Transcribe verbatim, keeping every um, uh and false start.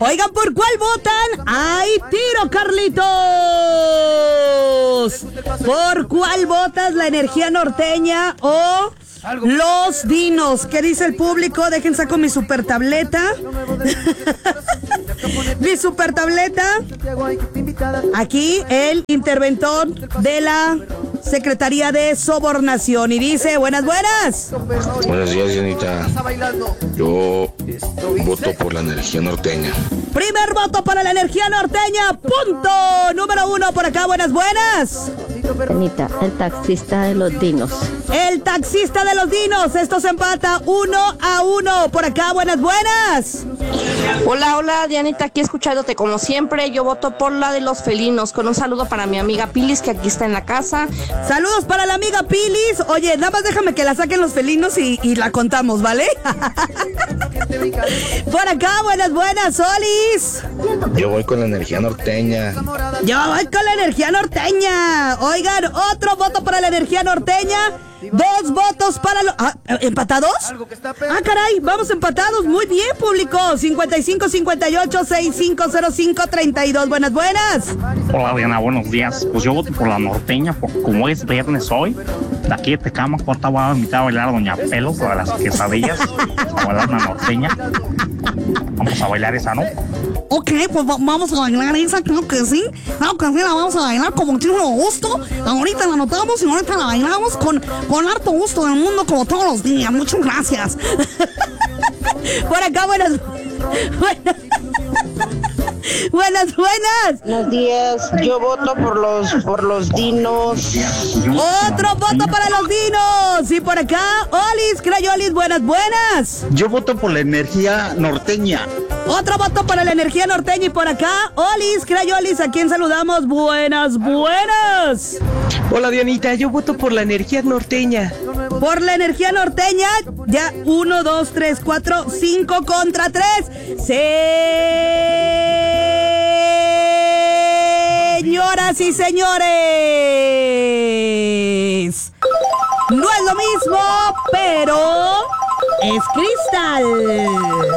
Oigan, ¿por cuál votan? ¡Ay, tiro, Carlitos! ¿Por cuál votas? ¿La energía norteña o los dinos? ¿Qué dice el público? Dejen saco mi super tableta. Mi super tableta. Aquí el interventor de la Secretaría de Sobornación y dice, buenas, buenas. Buenos días, Dianita. Yo voto por la energía norteña. Primer voto para la energía norteña. Punto número uno por acá. Buenas, buenas. Dianita, el taxista de los dinos. El taxista de los dinos. Esto se empata uno a uno. Por acá, buenas, buenas. Hola, hola, Dianita, aquí escuchándote como siempre. Yo voto por la de los felinos. Con un saludo para mi amiga Pilis, que aquí está en la casa. Saludos para la amiga Pilis. Oye, nada más déjame que la saquen los felinos y, y la contamos, ¿vale? Por acá, buenas, buenas, Solis. Yo voy con la energía norteña. Yo voy con la energía norteña. Oigan, otro voto para la energía norteña. Dos votos para los... Ah, ¿empatados? Ah, caray, vamos empatados. Muy bien, público. cincuenta y cinco, cincuenta y ocho, sesenta y cinco cero cinco, treinta y dos. Buenas, buenas. Hola, Diana, buenos días. Pues yo voto por la norteña, porque como es viernes hoy, de aquí de Tecama, corta, voy a invitar a bailar a Doña Pelo para las quesadillas, a bailar una norteña. Vamos a bailar esa, ¿no? Ok, pues va- vamos a bailar esa, creo que sí. Claro que sí, la vamos a bailar con muchísimo gusto. Ahorita la anotamos y ahorita la bailamos con, con harto gusto del mundo, como todos los días. Muchas gracias. Por acá, buenas. Buenas. Buenas, buenas. Buenos días, yo voto por los por los dinos. Otro voto para los dinos. Y por acá, Olis, Crayolis, buenas, buenas. Yo voto por la energía norteña. Otro voto para la energía norteña. Y por acá, Olis, Crayolis, ¿a quién saludamos? Buenas, buenas. Hola, Dianita, yo voto por la energía norteña. Por la energía norteña, ya uno, dos, tres, cuatro, cinco contra tres. Señoras y señores, no es lo mismo, pero es cristal.